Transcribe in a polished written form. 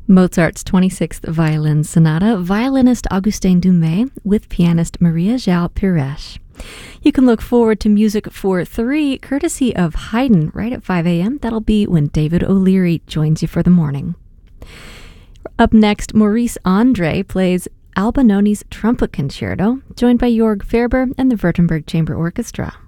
Mozart's 26th Violin Sonata, violinist Augustin Dumay with pianist Maria João Pires. You can look forward to music for 3, courtesy of Haydn, right at 5 a.m. That'll be when David O'Leary joins you for the morning. Up next, Maurice Andre plays Albinoni's Trumpet Concerto, joined by Jorg Ferber and the Württemberg Chamber Orchestra.